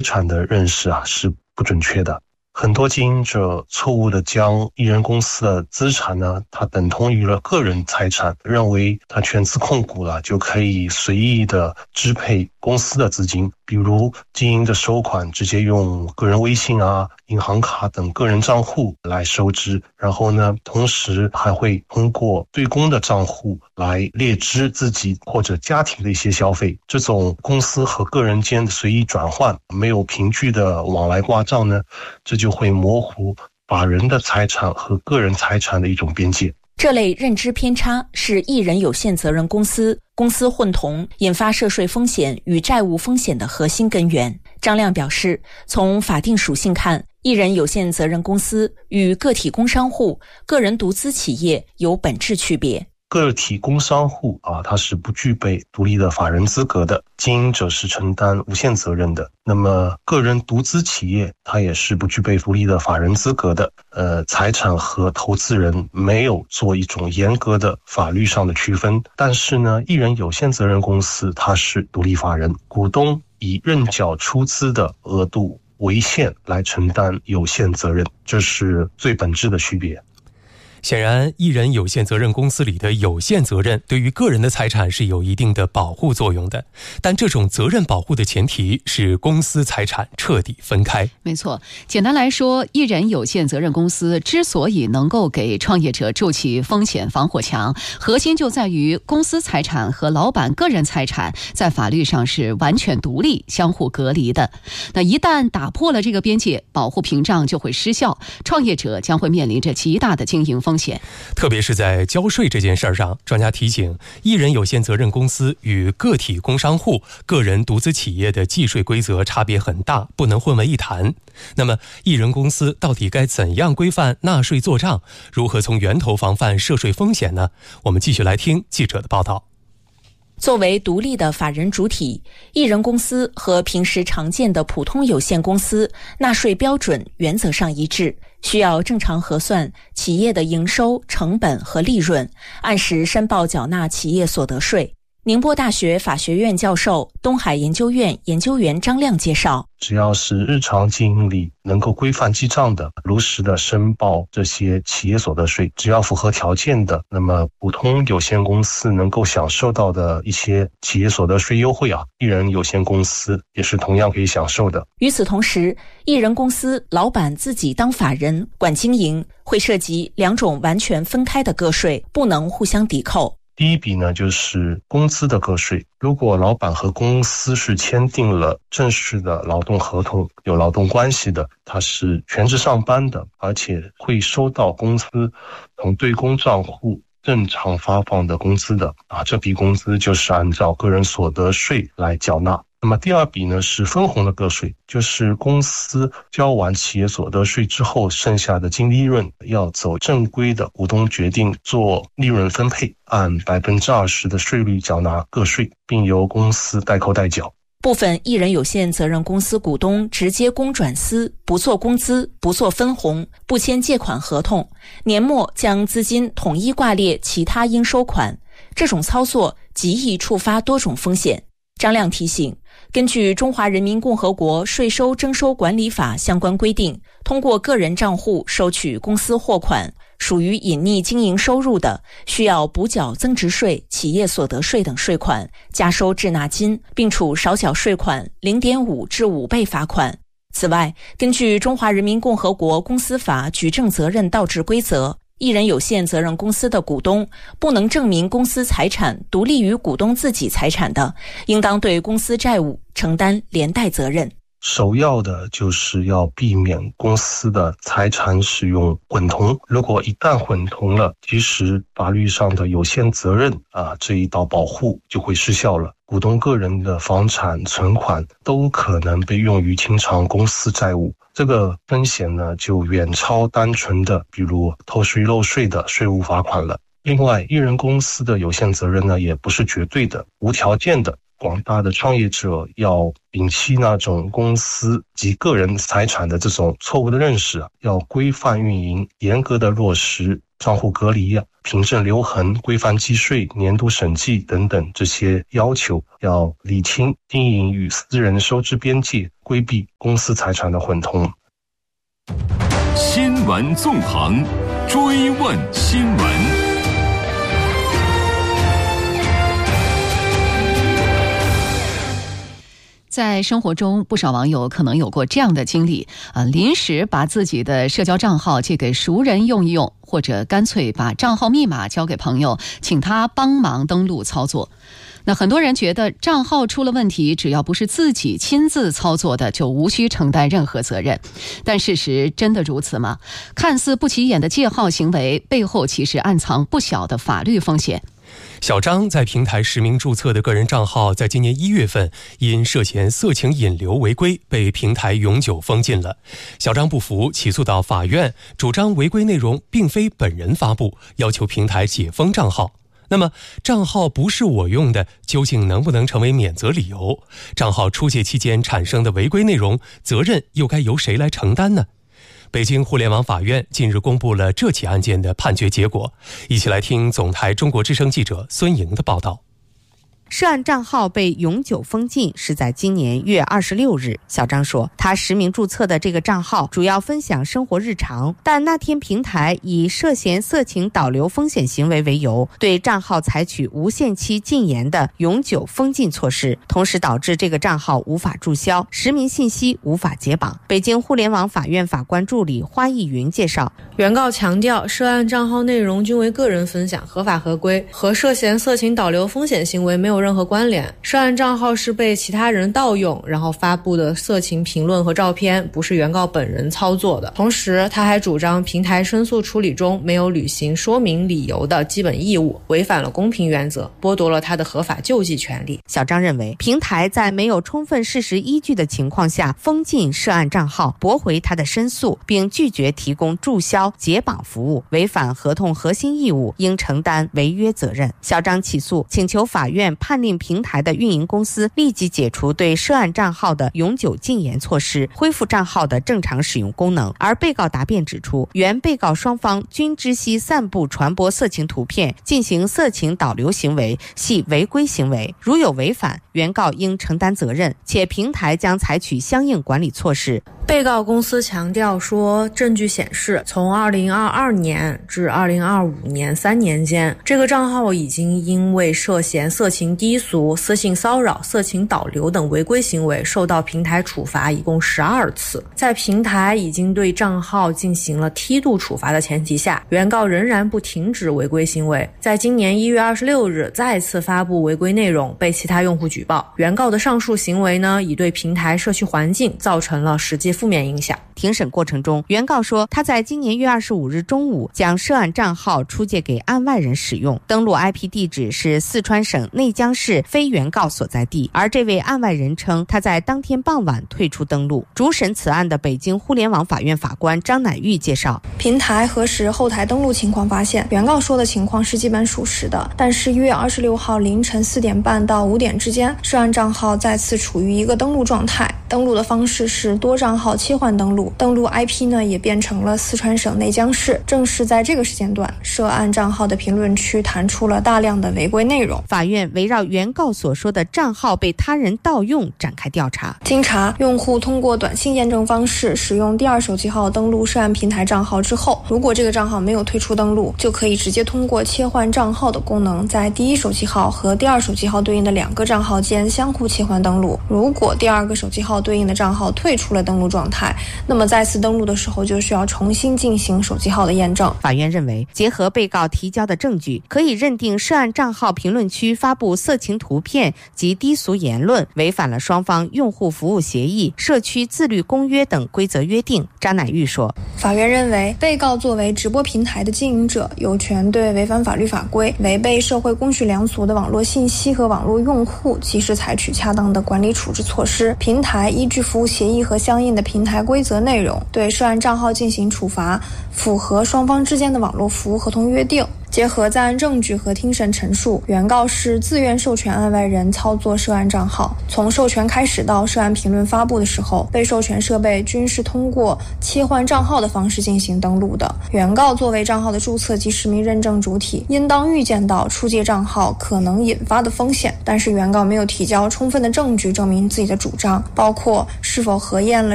产的认识是不准确的。很多经营者错误地将艺人公司的资产呢，它等同于了个人财产，认为它全资控股了，就可以随意的支配公司的资金，比如经营的收款直接用个人微信银行卡等个人账户来收支，然后呢，同时还会通过对公的账户来列支自己或者家庭的一些消费。这种公司和个人间的随意转换，没有凭据的往来挂账呢，这就会模糊法人的财产和个人财产的一种边界。 这类认知偏差是艺人有限责任公司混同引发涉税风险与债务风险的核心根源。张亮表示，从法定属性看，艺人有限责任公司与个体工商户、个人独资企业有本质区别。 个体工商户它是不具备独立的法人资格的，经营者是承担无限责任的。那么个人独资企业它也是不具备独立的法人资格的，财产和投资人没有做一种严格的法律上的区分。但是呢，艺人有限责任公司它是独立法人，股东以认缴出资的额度为限来承担有限责任，这是最本质的区别。 显然，艺人有限责任公司里的有限责任对于个人的财产是有一定的保护作用的，但这种责任保护的前提是公司财产彻底分开。 没错，简单来说，艺人有限责任公司之所以能够给创业者筑起风险防火墙，核心就在于公司财产和老板个人财产在法律上是完全独立、相互隔离的。那一旦打破了这个边界，保护屏障就会失效，创业者将会面临着极大的经营风险。 特别是在交税这件事上，专家提醒，艺人有限责任公司与个体工商户、个人独资企业的计税规则差别很大，不能混为一谈。那么，艺人公司到底该怎样规范纳税做账？如何从源头防范涉税风险呢？我们继续来听记者的报道。 作为独立的法人主体，艺人公司和平时常见的普通有限公司纳税标准原则上一致，需要正常核算企业的营收、成本和利润，按时申报缴纳企业所得税。宁波大学法学院教授、东海研究院研究员张亮介绍， 只要是日常经营里能够规范记账的，如实的申报这些企业所得税，只要符合条件的，那么普通有限公司能够享受到的一些企业所得税优惠艺人有限公司也是同样可以享受的。 与此同时，艺人公司老板自己当法人管经营，会涉及两种完全分开的个税，不能互相抵扣。 第一笔呢，就是工资的个税。如果老板和公司是签订了正式的劳动合同，有劳动关系的，他是全职上班的，而且会收到公司从对公账户正常发放的工资的这笔工资就是按照个人所得税来缴纳。那么第二笔呢，是分红的个税，就是公司交完企业所得税之后，剩下的净利润要走正规的股东决定做利润分配，按20%的税率缴纳个税，并由公司代扣代缴。 部分艺人有限责任公司股东直接公转私，不做工资，不做分红，不签借款合同，年末将资金统一挂列其他应收款，这种操作极易触发多种风险。张亮提醒，根据《中华人民共和国税收征收管理法》相关规定，通过个人账户收取公司货款，属于隐匿经营收入的，需要补缴增值税、企业所得税等税款，加收滞纳金，并处少缴税款0.5至5倍罚款。此外，根据《中华人民共和国公司法举证责任倒置规则》，艺人有限责任公司的股东不能证明公司财产独立于股东自己财产的，应当对公司债务承担连带责任。 首要的就是要避免公司的财产使用混同，如果一旦混同了，其实法律上的有限责任这一道保护就会失效了，股东个人的房产、存款都可能被用于清偿公司债务。这个风险呢，就远超单纯的比如偷税漏税的税务罚款了。另外，艺人公司的有限责任呢，也不是绝对的、无条件的。广大的创业者要摒弃那种公司及个人财产的这种错误的认识，要规范运营，严格的落实账户隔离， 凭证留痕、规范计税、年度审计等等这些要求，要理清经营与私人收支边界，规避公司财产的混同。 新闻纵横，追问新闻。 在生活中，不少网友可能有过这样的经历临时把自己的社交账号借给熟人用一用，或者干脆把账号密码交给朋友，请他帮忙登录操作。那很多人觉得账号出了问题，只要不是自己亲自操作的，就无需承担任何责任。但事实真的如此吗？看似不起眼的借号行为背后其实暗藏不小的法律风险。 小张在平台实名注册的个人账号，在今年1月份因涉嫌色情引流违规，被平台永久封禁了。小张不服，起诉到法院，主张违规内容并非本人发布，要求平台解封账号。那么，账号不是我用的，究竟能不能成为免责理由？账号出借期间产生的违规内容，责任又该由谁来承担呢？北京互联网法院近日公布了这起案件的判决结果，一起来听总台中国之声记者孙莹的报道。 涉案账号被永久封禁是在今年1月26日。小张说，他实名注册的这个账号主要分享生活日常，但那天平台以涉嫌色情导流风险行为为由，对账号采取无限期禁言的永久封禁措施，同时导致这个账号无法注销，实名信息无法解绑。北京互联网法院法官助理花艺云介绍， 原告强调，涉案账号内容均为个人分享，合法合规，和涉嫌色情导流风险行为没有任何关联。涉案账号是被其他人盗用，然后发布的色情评论和照片，不是原告本人操作的。同时，他还主张平台申诉处理中没有履行说明理由的基本义务，违反了公平原则，剥夺了他的合法救济权利。 小张认为，平台在没有充分事实依据的情况下封禁涉案账号，驳回他的申诉，并拒绝提供注销、解绑服务，违反合同核心义务，应承担违约责任。小张起诉，请求法院判令平台的运营公司立即解除对涉案账号的永久禁言措施，恢复账号的正常使用功能。而被告答辩指出，原被告双方均知悉散布传播色情图片、进行色情导流行为系违规行为，如有违反，原告应承担责任，且平台将采取相应管理措施。 被告公司强调说，证据显示，从2022年至2025年3年间，这个账号已经因为涉嫌色情低俗、私信骚扰、色情导流等违规行为，受到平台处罚一共12次。在平台已经对账号进行了梯度处罚的前提下，原告仍然不停止违规行为，在今年1月26日再次发布违规内容，被其他用户举报。原告的上述行为呢，已对平台社区环境造成了实际负面影响。 庭审过程中，原告说，他在今年1月25日中午将涉案账号出借给案外人使用，登录 IP 地址是四川省内江市非原告所在地，而这位案外人称，他在当天傍晚退出登录。主审此案的北京互联网法院法官张乃玉介绍， 平台核实后台登录情况发现，原告说的情况是基本属实的，但是1月26号凌晨4点半到5点之间，涉案账号再次处于一个登录状态，登录的方式是多账号切换登录，登录 IP 呢也变成了四川省内江市。正是在这个时间段，涉案账号的评论区弹出了大量的违规内容。 法院围绕原告所说的账号被他人盗用展开调查。 经查，用户通过短信验证方式使用第二手机号登录涉案平台账号之后，如果这个账号没有退出登录，就可以直接通过切换账号的功能，在第一手机号和第二手机号对应的2个账号间相互切换登录。如果第2个手机号对应的账号退出了登录状态，那么再次登录的时候就需要重新进行手机号的验证。 法院认为，结合被告提交的证据，可以认定涉案账号评论区发布色情图片及低俗言论，违反了双方用户服务协议、社区自律公约等规则约定。张乃玉说， 法院认为，被告作为直播平台的经营者，有权对违反法律法规、违背社会公序良俗的网络信息和网络用户及时采取恰当的管理处置措施。平台依据服务协议和相应的平台规则内容，对涉案账号进行处罚，符合双方之间的网络服务合同约定。 结合在案证据和听审陈述，原告是自愿授权案外人操作涉案账号，从授权开始到涉案评论发布的时候，被授权设备均是通过切换账号的方式进行登录的。原告作为账号的注册及实名认证主体，应当预见到出借账号可能引发的风险，但是原告没有提交充分的证据证明自己的主张，包括是否核验了